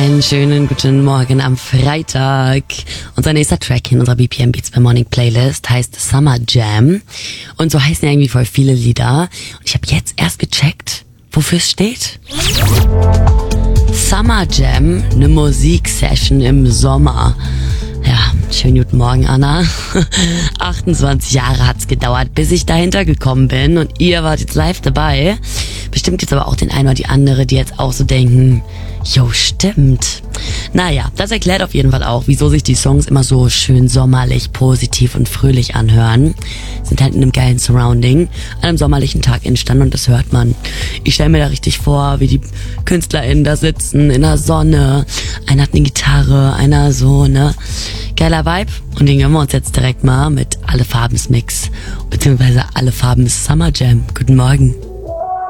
Einen schönen guten Morgen am Freitag. Unser nächster Track in unserer BPM Beats by Morning Playlist heißt Summer Jam. Und so heißen ja irgendwie voll viele Lieder. Und ich habe jetzt erst gecheckt, wofür es steht. Summer Jam, eine Musiksession im Sommer. Ja, schönen guten Morgen, Anna. 28 Jahre hat's gedauert, bis ich dahinter gekommen bin und ihr wart jetzt live dabei. Bestimmt jetzt aber auch den einen oder die andere, die jetzt auch so denken, jo, stimmt. Naja, das erklärt auf jeden Fall auch, wieso sich die Songs immer so schön sommerlich, positiv und fröhlich anhören. Sind halt in einem geilen Surrounding an einem sommerlichen Tag entstanden und das hört man. Ich stelle mir da richtig vor, wie die KünstlerInnen da sitzen in der Sonne. Einer hat eine Gitarre, einer so, ne? Geiler Vibe. Und den gönnen wir uns jetzt direkt mal mit Alle Farbens Mix, beziehungsweise Alle Farbens Summer Jam. Guten Morgen.